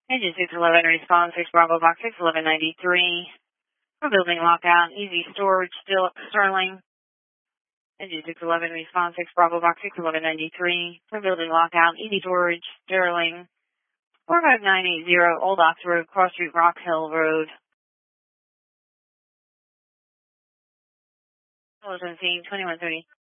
Engine 611 response, 6 Bravo Box 6, 1193. For building lockout, easy storage, still Sterling. Engine 611 response, 6 Bravo Box 6, 1193. For building lockout, easy storage, Sterling. 45980 Old Ox Road, Cross Street, Rock Hill Road. Hello, 17, 2130.